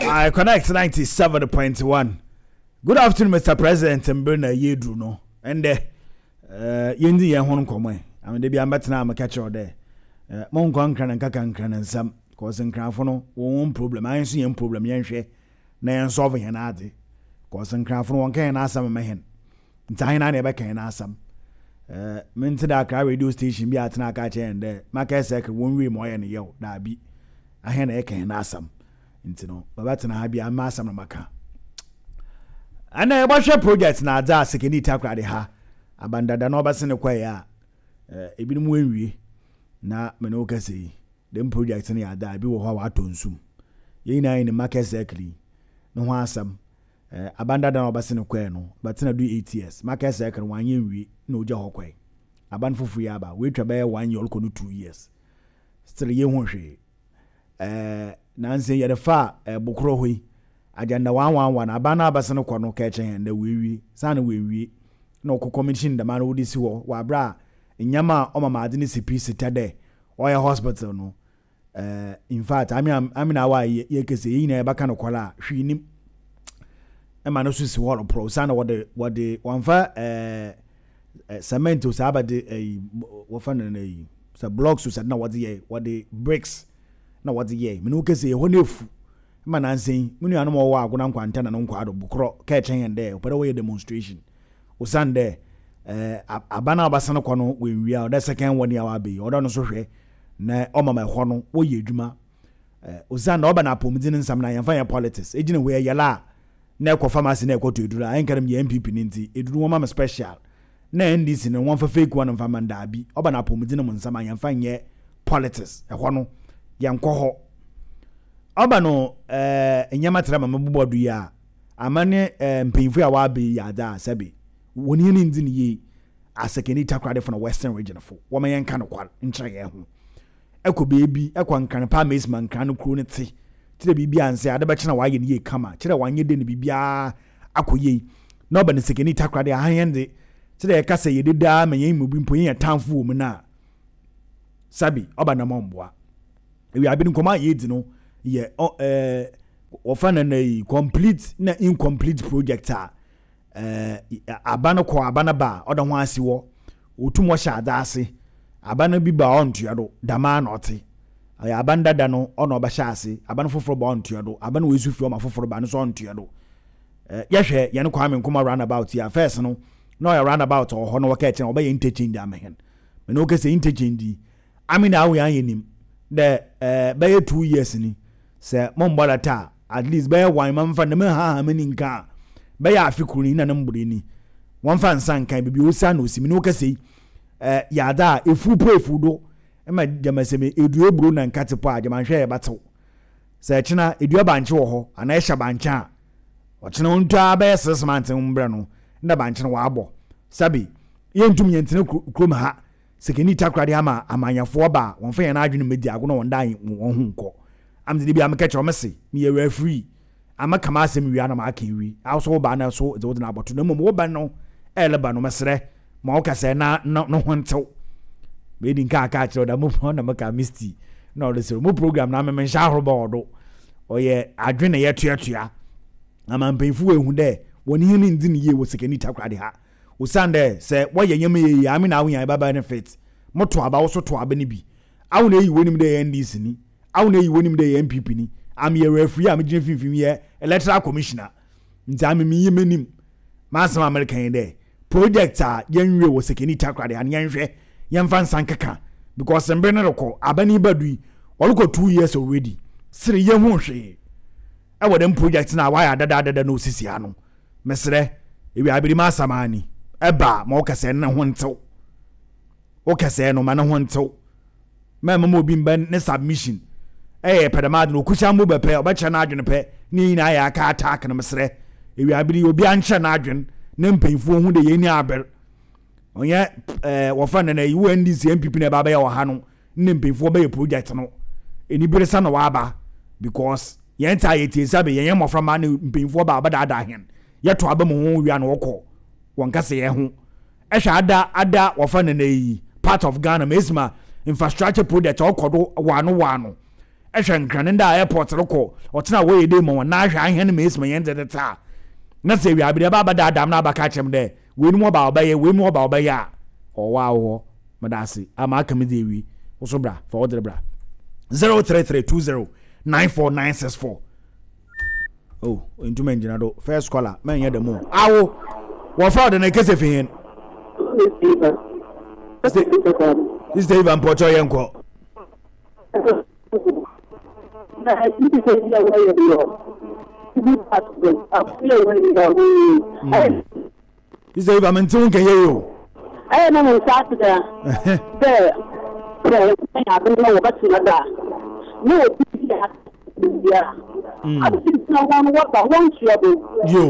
I connect 97.1. Good afternoon, Mr. President, and Bruna Yedru, no. And Yendi and Hong Kong. I mean, they be a better now, catch all day. Monkon can and Kakan and some causing Crafono, one problem. I see a problem, Yanshe, Nan solving an addy. Causing Crafono, one can ask some man. Time I never can ask some. Minted that radio station be at Nakache and there. Marcus second won't be more than a yo, that be. I had a can ask some. Intino, but that's an idea. I'm master maka. And I watch your projects now. That's a kidney tap at ha. Abandoned an obas in the choir. A bit more na Menoka say, them projects in the other be how I told soon. Ye na in the market exactly. No handsome. Abandoned an obas in the choir, no, but in a do 8 years. Market second 1 year, no jahokwe. Aban for free aba. Wait to bear 1 year, 2 years. Still a year won't she. Nancy ya the far bukrohi agenda 111 abana basano kwa no keche hende wewi sana wewi no ko commission the man wodi si wo wa bra nyama o mama ade ni sipi sitade oya hospital no in fact I mean wa ye kese yi na e baka no kwala hwinim e ma no so si wo pro sana what the wanfa cement so abade wo fa na yi so blocks so na what the bricks na what the year me no kese ho nefu man ansen me nua no mo wa agona nkwanta na no nkwado bukro ka chen yende opere we demonstration osande abana abasana kwa no we wia the second one ya wa be odo no so hwe na omama ho no wo ye adwuma osande oba na apomdin nsam na yemfa ya politics ejine we yala na ekọ pharmacy na ekọ to eduru an karam ye MPP ninti eduru won ma special na NDC ne won fa fake one mfa manda bi oba na apomdin mo nsam yemfa ye politics ehọ no yankọ ho oba no enyama tra mama bubodu ya amane mpinfu ya wa be ya da sabe woni ni ndin ye asekeni takrade for western region fo wo men kan kwal nkyere ye ho ekọ bebi ekọ nkan pa mesman kan no kro ne ti tire bibi anse ade be kina wa ye ne ye kama kire wanye de ne bibia akoye na oba ne sekeni takrade ahande tire e kasa ye deda menye mu bi mpo ye tanfo mu na sabi oba na momboa we have been come yet no ye ofana na complete na incomplete project abana ko abana ba oda ho ase wo otum sha adase abana bi ba ontuado dama na ote abanda da no ona oba sha ase abana foforo ba ontuado abana wesu fi o ma foforo ba no so ontuado ye hwe ye no kwame nkoma roundabout ya first no no ya roundabout ho no waka eche oba ye interchange amehen me no kese interchange amina awo yan yenim the by 2 years ni say mombola ta at least by one man fa na me ha mani nka by afikuru na mbure ni won fa nsan kan bibi osa na osimi no kase yada efu prefu do e ma jamaseme edu ebro na nkatepo a jamanhwe e batew say china edu abanche wo ho ana e hya banche a o china ontua by 6 months mbre no nda banche no wa abo sabi yentum yentene krom ha sekeni takrade ama amanyafo ba won fa yana adwene medi ago no won dan won hu nko amde bi ameka che omese me ye referee amaka ma asem wi ana ma aka wi also ba na so de wodna aboto no mo ba no eleba no mesre ma o kase na no ho ntew be di nka aka che da mo na maka misti no le so mo program na me sha horoba odo oye adwene ye tuatua ama mpenfu ehu de woni hini ndi ni ye wo sekeni takrade ha usande se woye nyeme ye ami na awuyan ba benefit moto aba wo so to aba ni bi awu na yi wonim de NDC ni awu na yi wonim de MPP ni am ye referee am gine finfim ye electoral commissioner nti am mi ye menim masam american de project a yenwe wo sekeni takrade an yenhwe yemfa nsankaka because mbe ne reko abani badui olko 2 years already sire ye hu hwe e wo dem project na wa ya dada no sisi ano mesre ewi abiri masamani eba ma o kase na ho ntew o kase no ma na ho ntew ma obi mba ne submission pedamad no kusha mo bepe obacha na adwene pe ni na ya aka attack na mesre ewi abiri obi anche na adwene ne mpanfo hu de yeni abel onye wo fa na yi NDC MPP na baba ya wo ha no ne mpanfo ba ye project no eni bere sa na wa aba because yenta yeti sabe yen mofra ma ne mpanfo ba aba da hen yeto aba mo hu wi an wo ko won kase ye hu ehwa ada wo fa na yi part of Ghana mesma infrastructure project okodo wano ehwe nkran nda airport roko otena we dey mo na ahwe ahene me esma yen de ta na se wi abire ba da adam na ba ka chem de we nu ba obaye we nu ba obaye a owa wo madasi ama akam de wi wo bra for order bra 0332094964 oh into men do first caller men ya de mo awo wo fa de na kese fi hen this day even Porto Yanko. This day I'm in tune, can you? I am on Saturday. There, I don't know what's in that. No, yeah. I think no one what I want you to do.